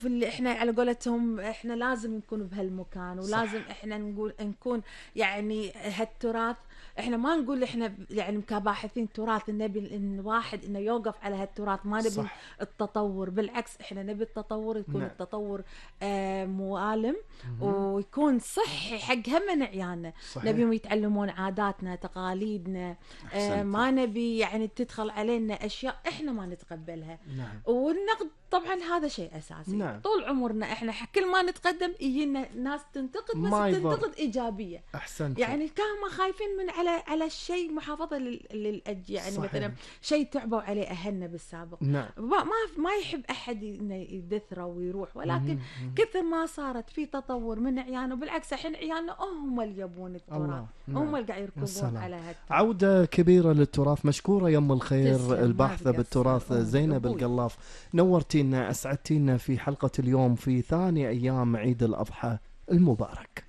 اللي احنا على قولتهم احنا لازم نكون بهالمكان، ولازم صح. احنا نكون يعني هالتراث. احنا ما نقول احنا يعني كباحثين تراث نبي ان واحد انه يوقف على هالتراث، ما نبي صح. التطور، بالعكس احنا نبي التطور، يكون نعم. التطور موالم مهم. ويكون صحي حق هم عيالنا. صحيح. نبيهم يتعلمون عاداتنا تقاليدنا. أحسنتي. ما نبي يعني تدخل علينا اشياء احنا ما نتقبلها. نعم. والنقد طبعا هذا شيء اساسي نعم. طول عمرنا، احنا كل ما نتقدم يجينا ناس تنتقد، بس ما يضر. تنتقد ايجابيه. أحسنتي. يعني كانوا خايفين من على الشيء محافظه يعني صحيح. مثلا شيء تعبوا عليه اهلنا بالسابق. نعم. ما يحب احد انه يدثره ويروح، ولكن مهم. مهم. كثر ما صارت في تطور من عيانا، وبالعكس الحين عيالنا هم اللي يبون التراث، الله. هم نعم. اللي قاعد يركضون السلام. على هالتراث. عودة كبيرة للتراث، مشكورة يم الخير تسلم، ما الباحثة تقصر بالتراث امي زينب وابوي. القلاف. نورتينا، أسعدتينا في حلقة اليوم في ثاني أيام عيد الأضحى المبارك.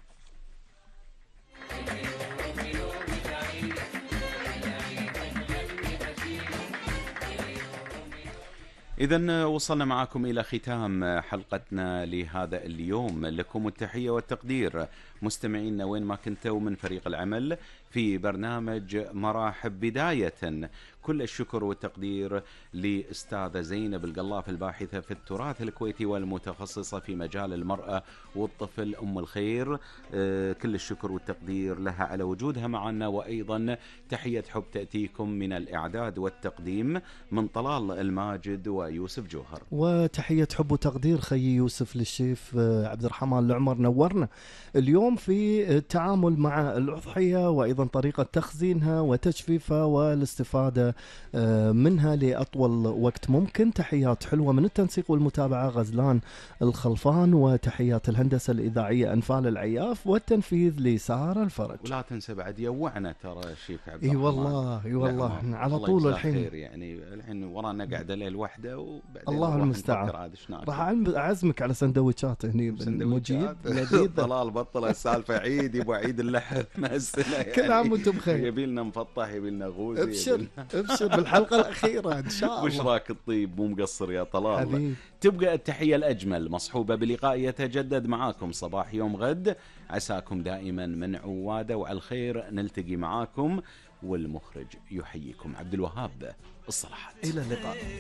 إذن وصلنا معكم إلى ختام حلقتنا لهذا اليوم. لكم التحية والتقدير مستمعينا وين ما كنتوا من فريق العمل في برنامج مراحب. بداية كل الشكر والتقدير لأستاذة زينب القلاف الباحثة في التراث الكويتي والمتخصصة في مجال المرأة والطفل أم الخير. كل الشكر والتقدير لها على وجودها معنا، وأيضا تحية حب تأتيكم من الإعداد والتقديم من طلال الماجد ويوسف جوهر. وتحية حب وتقدير خي يوسف للشيف عبد الرحمن العمر، نورنا اليوم في التعامل مع الأضحية، وأيضا طريقة تخزينها وتجفيفها والاستفادة منها لأطول وقت ممكن. تحيات حلوة من التنسيق والمتابعة غزلان الخلفان، وتحيات الهندسة الإذاعية أنفال العياف، والتنفيذ لسارة الفرج. ولا تنسى بعد يوعنا ترى الشيف عبد اي الرحمن. والله اي والله على الله طول يجزاه الحين. خير، يعني الحين ورانا قاعده ليل وحده، وبعدين الله نروح المستعان. نفكر عاد ايش راح ناكل. اعزمك على سندويشات هني مجيد لذيذ. طلال بطل السالفه، عيد يبغى عيد اللحم مع السنه يعني. كل عام وانتم بخير. يبي لنا مفطح، يبي لنا غوزي، ابشر ابشر بالحلقه الاخيره ان شاء الله. وش راك الطيب؟ مو مقصر يا طلال حبيب. تبقى التحيه الاجمل مصحوبه بلقاء يتجدد معاكم صباح يوم غد. عساكم دائما من عواده، وعلى الخير نلتقي معاكم. والمخرج يحييكم عبد الوهاب الصلاحات. الى اللقاء.